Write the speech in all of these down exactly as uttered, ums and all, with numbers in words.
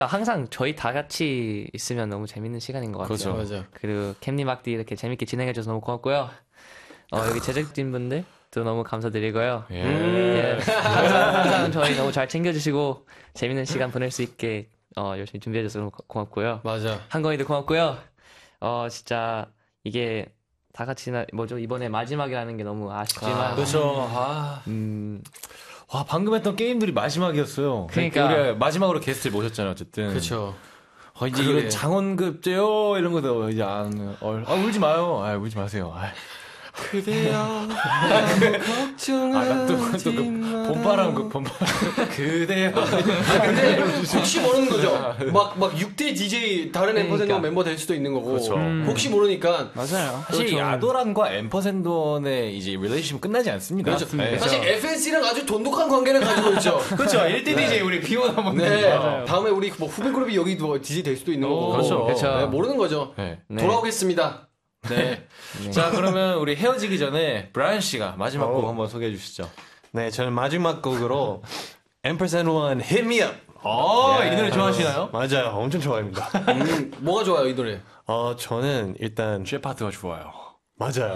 항상 저희 다 같이 있으면 너무 재밌는 시간인 것 같아요. 그렇죠. 맞아요. 그리고 캠님 악디 이렇게 재밌게 진행해줘서 너무 고맙고요. 어, 여기 제작진분들도 너무 감사드리고요. 예. 예, 항상, 항상 저희 너무 잘 챙겨주시고 재밌는 시간 보낼 수 있게 어, 열심히 준비해줘서 너무 고- 고맙고요. 맞아. 한건이도 고맙고요. 어 진짜 이게 다 같이 나 뭐죠 이번에 마지막이라는 게 너무 아쉽지만 아, 그렇죠. 아, 음 와 방금 했던 게임들이 마지막이었어요. 그러니까. 우리가 마지막으로 게스트를 모셨잖아요. 어쨌든. 그렇죠. 어, 이제 그래. 이런 장원급제요 이런 거도 이제 안. 어, 아 울지 마요. 아 울지 마세요. 아. 그대여 걱정하지 아나또또그 봄바람 그 봄바람 그대요. 근데 혹시 모르는 거죠. 막 막 육 대 디제이 다른 그러니까. 엠퍼센더 멤버 될 수도 있는 거고. 그렇죠. 음. 혹시 모르니까. 맞아요. 사실 야도란과 엠퍼센더의 이제 릴레이션 끝나지 않습니다. 그렇죠. 네. 사실 에프엔씨랑 아주 돈독한 관계를 가지고 있죠. 그렇죠. 일 대 디제이 우리 비원 한번 네. 다음에 우리 뭐 후배 그룹이 여기도 디제이 될 수도 있는 거고. 그렇죠. 그렇죠. 네, 모르는 거죠. 네. 네. 돌아오겠습니다. 네. 자 그러면 우리 헤어지기 전에 브라이언 씨가 마지막 곡 한번 소개해 주시죠. 네, 저는 마지막 곡으로 앰퍼센드 원 Hit Me Up. 어, 네. 이 노래 좋아하시나요? 맞아요, 엄청 좋아합니다. 음, 뭐가 좋아요 이 노래? 어, 저는 일단 제 파트가 좋아요. 맞아요.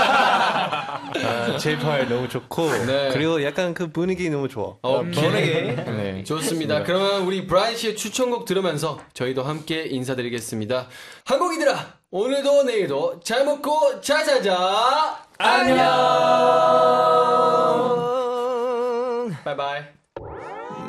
아, 제이파일 너무 좋고 네. 그리고 약간 그 분위기 너무 좋아. 오케이. 네. 좋습니다. 그러면 우리 브라이언 씨의 추천곡 들으면서 저희도 함께 인사드리겠습니다. 한국이들아, 오늘도 내일도 잘 먹고 잘 자자. 안녕. 바이바이.